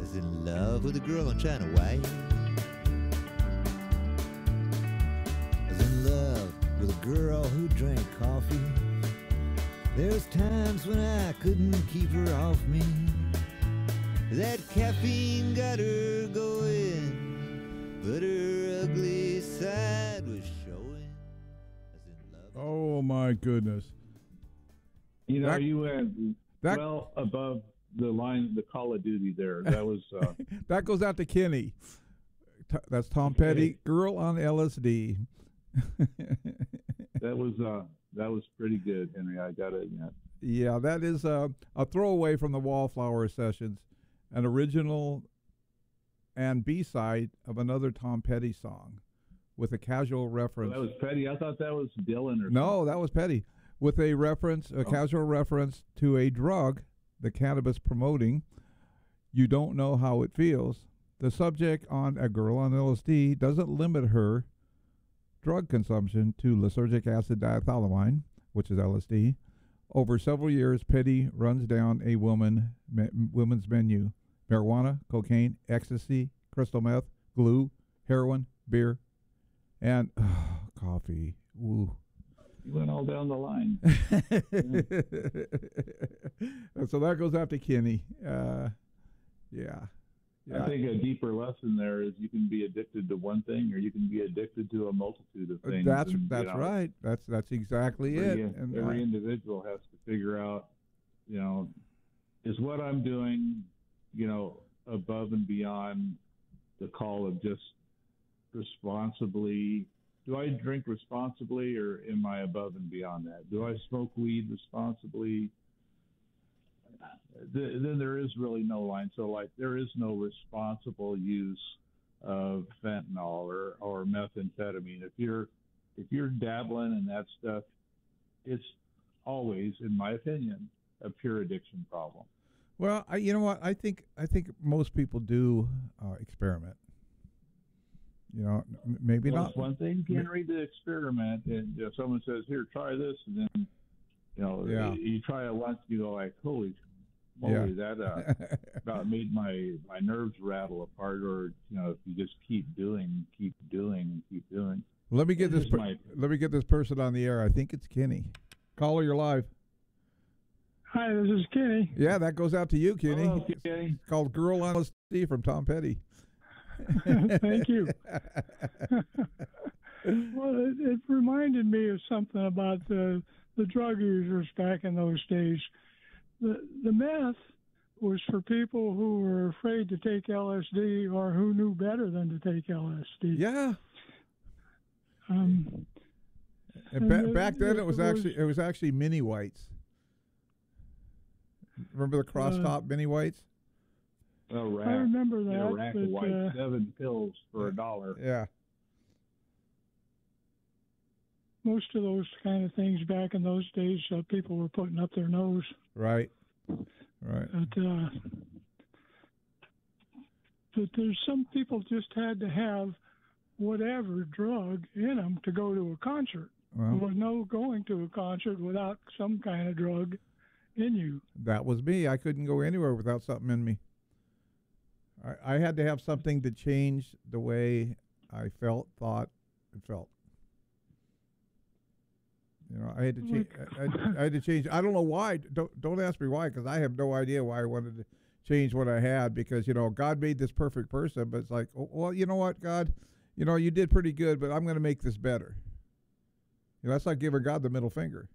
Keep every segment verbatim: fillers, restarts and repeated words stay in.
was in love with a girl in China White. I was in love with a girl who drank coffee. There's times when I couldn't keep her off me. That caffeine got her going, but her ugly side was showing. I was in love. Oh my goodness! You know, That- you went that- well above the line, the Call of Duty there. That was uh, That goes out to Kenny. T- That's Tom Petty, "Girl on L S D." that was uh, that was pretty good, Henry. I got to admit. Yeah, that is uh, a throwaway from the Wallflower Sessions, an original and B-side of another Tom Petty song with a casual reference. That was Petty. I thought that was Dylan or No, that was Petty. With a reference, a Oh. casual reference to a drug, the cannabis promoting. You don't know how it feels. The subject on A Girl on L S D doesn't limit her drug consumption to lysergic acid diethylamine, which is L S D. Over several years, Petty runs down a woman me, women's menu: marijuana, cocaine, ecstasy, crystal meth, glue, heroin, beer, and oh, coffee. Ooh. You went all down the line. And so that goes out to Kenny. Uh, yeah. yeah. I think a deeper lesson there is you can be addicted to one thing, or you can be addicted to a multitude of things. That's and, that's you know, right. That's that's exactly every, it. And every uh, individual has to figure out, you know, is what I'm doing, you know, above and beyond the call of just responsibly. Do I drink responsibly, or am I above and beyond that? Do I smoke weed responsibly? Th- then there is really no line. So, like, there is no responsible use of fentanyl or, or methamphetamine. If you're if you're dabbling in that stuff, it's always, in my opinion, a pure addiction problem. well, I, you know what? I think I think most people do uh, experiment. You know, m- maybe Well, not. it's one thing, Henry, to experiment, and you know, someone says, "Here, try this," and then you know, Yeah. you, you try it once, you go like, "Holy moly, that uh, about made my my nerves rattle apart." Or you know, if you just keep doing, keep doing, and keep doing. Let me get This this. is Per- my- let me get this person on the air. I think it's Kenny. Caller, you're live. Hi, this is Kenny. Yeah, that goes out to you, Kenny. Hello, Kenny. It's called "Girl on L S D" from Tom Petty. Thank you. Well, it, it reminded me of something about the the drug users back in those days. The the meth was for people who were afraid to take L S D or who knew better than to take L S D. Yeah. Um, And ba- And it- back then, it it was was- actually it was actually mini whites. Remember the cross Uh, top mini whites? A rack, I remember get that, a rack but of white, uh, seven pills for a dollar. Yeah. most of those kind of things back in those days, uh, people were putting up their nose. Right. Right. But, uh, but there's some people just had to have whatever drug in them to go to a concert. There Well, was no going to a concert without some kind of drug in you. that was me. I couldn't go anywhere without something in me. I, I had to have something to change the way I felt, thought, and felt. You know, I had to change. I, I, I had to change. I don't know why. Don't don't ask me why, because I have no idea why I wanted to change what I had. Because you know, God made this perfect person, but it's like, oh, well, you know what, God, you know, you did pretty good, but I'm going to make this better. You know, that's like giving God the middle finger.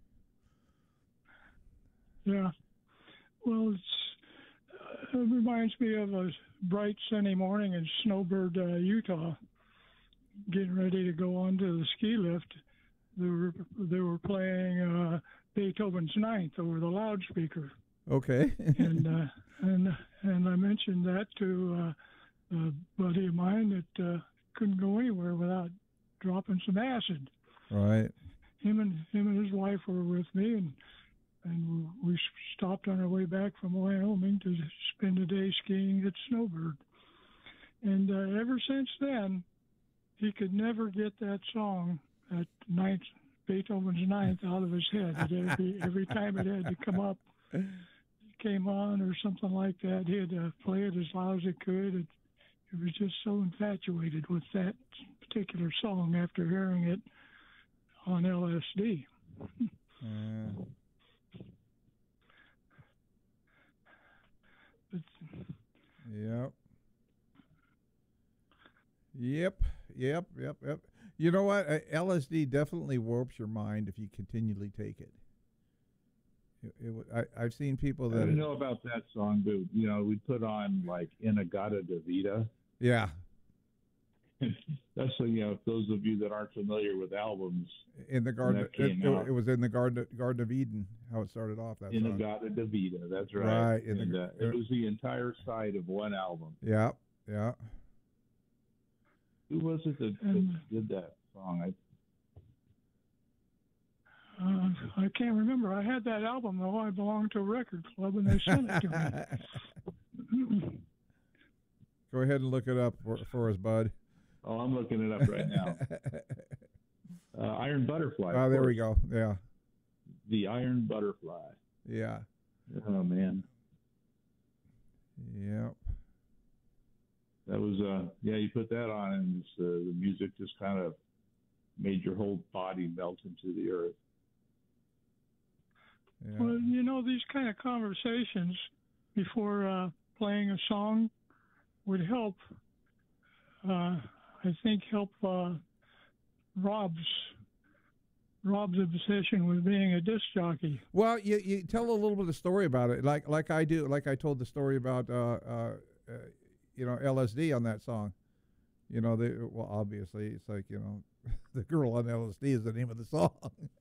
Yeah. Well, it's, uh, it reminds me of a bright sunny morning in Snowbird, uh, Utah, getting ready to go onto the ski lift. They were they were playing uh, Beethoven's Ninth over the loudspeaker, Okay. and uh, and and I mentioned that to uh, a buddy of mine that uh, couldn't go anywhere without dropping some acid. Right. Him and him and his wife were with me, and and we stopped on our way back from Wyoming to spend a day skiing at Snowbird. And uh, ever since then, he could never get that song at ninth, Beethoven's Ninth, out of his head. It every every time it had to come up, came on or something like that, he'd uh, play it as loud as he could. It, he was just so infatuated with that particular song after hearing it on L S D. Uh, But, yep. Yep. Yep. Yep. Yep. You know what? Uh, L S D definitely warps your mind if you continually take it. It, it would- I, I've seen people I that. don't know about that song, but you know, we put on like Inagata de Vida. Yeah. That's so, you know, those of you that aren't familiar with albums, In the garden, that it, came it, out. it was in the garden, Garden of Eden. How it started off. That song. Inagata de Vida. That's right. Right, in the And, gr- uh, it was the entire side of one album. Yeah. Yeah. Who was it that, that And- did that song? I, Uh, I can't remember. I had that album, though. I belonged to a record club, and they sent it to me. Go ahead and look it up for, for us, bud. oh, I'm looking it up right now. Uh, Iron Butterfly. Oh, of there we course. go. Yeah. The Iron Butterfly. Yeah. Oh man, Yep. that was uh yeah. You put that on, and it's, uh, the music just kind of made your whole body melt into the earth. Yeah. Well, you know, these kind of conversations before uh, playing a song would help, uh, I think, help uh, Rob's Rob's obsession with being a disc jockey. Well, you, you tell a little bit of the story about it, like like I do, like I told the story about uh, uh, uh, you know L S D on that song. You know, they, well, obviously it's like you know, the girl on L S D is the name of the song.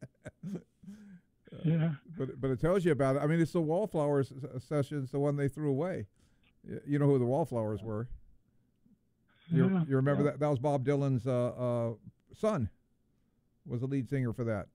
Yeah. But but it tells you about it. I mean, it's the Wallflowers s- sessions, the one they threw away. Y- You know who the Wallflowers were? You, Yeah. you remember Yeah. that? That was Bob Dylan's uh, uh, son. Was the lead singer for that.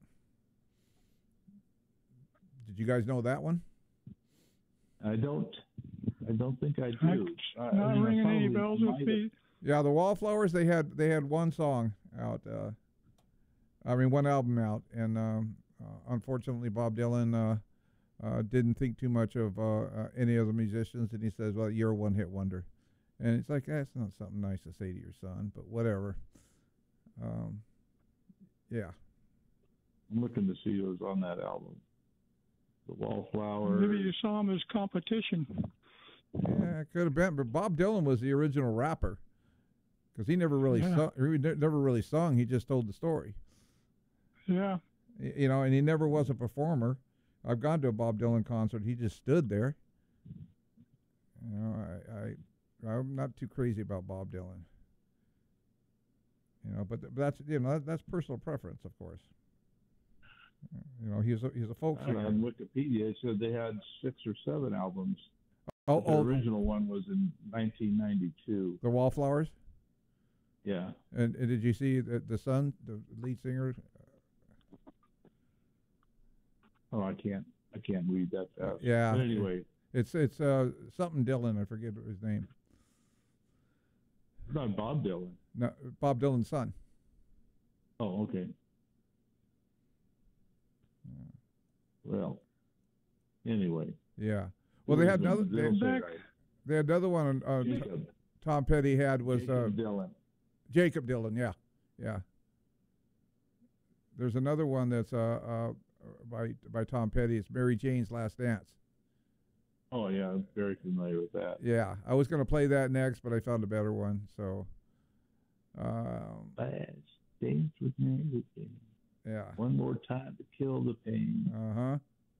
Did you guys know that one? I don't, I don't think I I- do. Uh, Not I mean, I ringing any probably bells might with have- me. Yeah, the Wallflowers. They had they had one song out. Uh, I mean, one album out, and um, uh, unfortunately, Bob Dylan uh, uh, didn't think too much of uh, uh, any of the musicians, and he says, "Well, you're a one-hit wonder," and it's like that's not something nice to say to your son, but whatever. Um, yeah, I'm looking to see who's on that album. The Wallflowers. Maybe you saw him as competition. yeah, it could have been, but Bob Dylan was the original rapper because he never really Yeah. sung, he ne- never really sung. He just told the story. Yeah. Y- you know, and he never was a performer. I've gone to a Bob Dylan concert. He just stood there. You know, I, I I'm not too crazy about Bob Dylan. You know, but, th- but that's you know that, that's personal preference, of course. You know, he's a he's a folk Uh, singer. on Wikipedia, it said they had six or seven albums. Oh, But the oh, original one was in nineteen ninety-two. the Wallflowers. Yeah. And, and did you see the, the son, the lead singer? Oh, I can't. I can't read that fast. Yeah. But anyway, It's it's uh something Dylan. I forget his name. it's not Bob Dylan. No, Bob Dylan's son. Oh, okay. Well, anyway. Yeah. Well, they had They'll- another. they'll They, say Back- right. they had another one. Uh, Jacob, Tom Petty had was uh, Jacob Dylan. Jacob Dylan. Yeah, yeah. There's another one that's uh, uh by by Tom Petty. It's Mary Jane's Last Dance. Oh, yeah, I'm very familiar with that. Yeah, I was going to play that next, but I found a better one. So, um, Last dance with Mary Jane. yeah. One more time to kill the pain. Uh huh.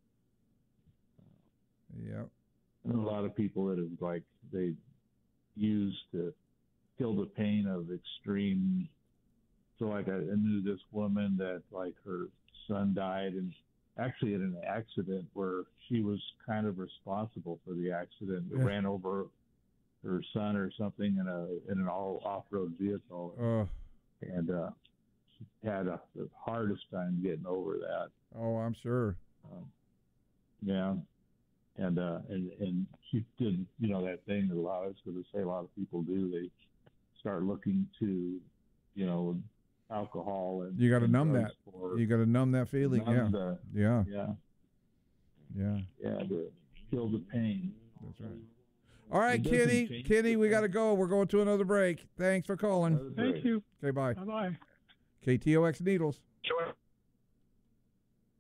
Yep. I know a lot of people that have like they use to kill the pain of extreme. So like I, I knew this woman that like her son died and actually in an accident where she was kind of responsible for the accident. It Yeah. ran over her son or something in a in an all off road vehicle, Uh, and uh, she had a, the hardest time getting over that. oh, I'm sure. Um, yeah, and uh, and and she did you know that thing that a lot I was going to say a lot of people do. They start looking to you know alcohol and You gotta and numb drugs that. for You got to numb that feeling. numb Yeah. the- Yeah. yeah, Yeah. yeah. To kill the pain. That's right. All right, It doesn't Kenny. change Kenny, the we got to pain. go. We're going to another break. Thanks for calling. Another Thank break. you. Okay, bye. Bye-bye. K T O X Needles.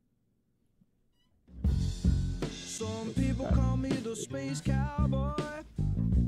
Some people call me the space cowboy.